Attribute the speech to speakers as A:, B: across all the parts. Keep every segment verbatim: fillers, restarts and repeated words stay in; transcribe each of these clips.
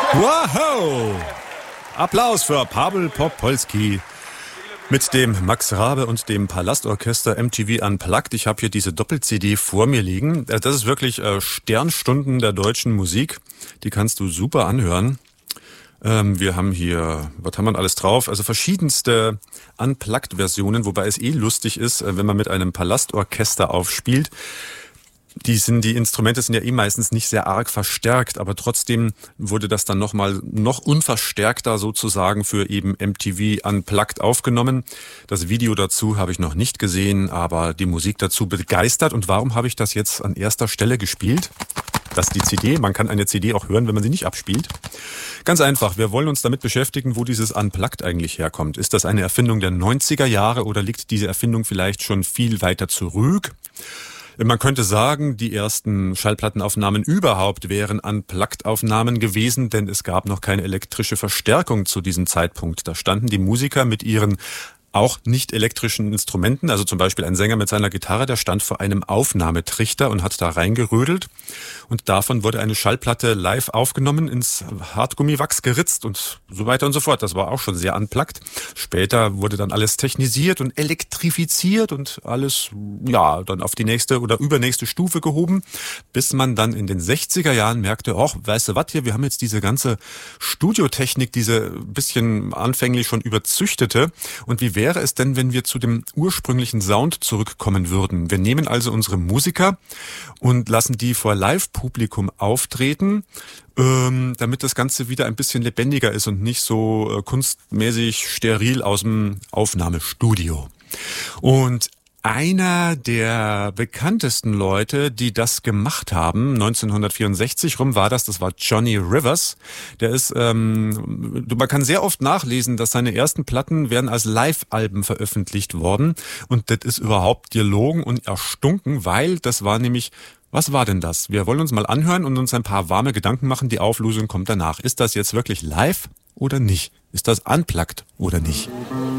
A: Wow! Applaus für Paweł Popolski mit dem Max Rabe und dem Palastorchester M T V Unplugged. Ich habe hier diese Doppel-C D vor mir liegen. Das ist wirklich äh, Sternstunden der deutschen Musik. Die kannst du super anhören. Ähm, wir haben hier, was haben wir alles drauf? Also verschiedenste Unplugged-Versionen, wobei es eh lustig ist, wenn man mit einem Palastorchester aufspielt. Die sind, die Instrumente sind ja eh meistens nicht sehr arg verstärkt, aber trotzdem wurde das dann nochmal noch unverstärkter sozusagen für eben M T V Unplugged aufgenommen. Das Video dazu habe ich noch nicht gesehen, aber die Musik dazu begeistert. Und warum habe ich das jetzt an erster Stelle gespielt? Das ist die C D. Man kann eine C D auch hören, wenn man sie nicht abspielt. Ganz einfach, wir wollen uns damit beschäftigen, wo dieses Unplugged eigentlich herkommt. Ist das eine Erfindung der neunziger Jahre oder liegt diese Erfindung vielleicht schon viel weiter zurück? Man könnte sagen, die ersten Schallplattenaufnahmen überhaupt wären Unplugged-Aufnahmen gewesen, denn es gab noch keine elektrische Verstärkung zu diesem Zeitpunkt. Da standen die Musiker mit ihren auch nicht elektrischen Instrumenten, also zum Beispiel ein Sänger mit seiner Gitarre, der stand vor einem Aufnahmetrichter und hat da reingerödelt und davon wurde eine Schallplatte live aufgenommen, ins Hartgummiwachs geritzt und so weiter und so fort. Das war auch schon sehr unplugged. Später wurde dann alles technisiert und elektrifiziert und alles, ja, dann auf die nächste oder übernächste Stufe gehoben, bis man dann in den sechziger Jahren merkte, ach, weißt du was hier, wir haben jetzt diese ganze Studiotechnik, diese bisschen anfänglich schon überzüchtete und wie wäre Wäre es denn, wenn wir zu dem ursprünglichen Sound zurückkommen würden? Wir nehmen also unsere Musiker und lassen die vor Live-Publikum auftreten, ähm, damit das Ganze wieder ein bisschen lebendiger ist und nicht so äh, kunstmäßig steril aus dem Aufnahmestudio. Und einer der bekanntesten Leute, die das gemacht haben, neunzehnhundertvierundsechzig rum war das, das war Johnny Rivers. Der ist, ähm, man kann sehr oft nachlesen, dass seine ersten Platten werden als Live-Alben veröffentlicht worden. Und das ist überhaupt gelogen und erstunken, weil das war nämlich, was war denn das? Wir wollen uns mal anhören und uns ein paar warme Gedanken machen. Die Auflösung kommt danach. Ist das jetzt wirklich live oder nicht? Ist das unplugged oder nicht?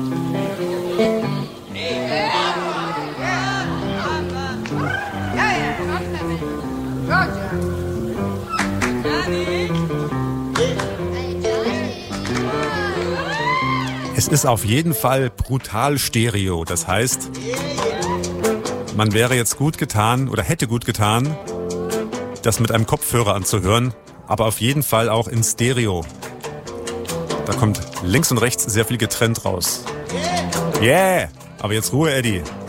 A: Es ist auf jeden Fall brutal Stereo. Das heißt, man wäre jetzt gut getan oder hätte gut getan, das mit einem Kopfhörer anzuhören, aber auf jeden Fall auch in Stereo. Da kommt links und rechts sehr viel getrennt raus. Yeah! Aber jetzt Ruhe, Eddie.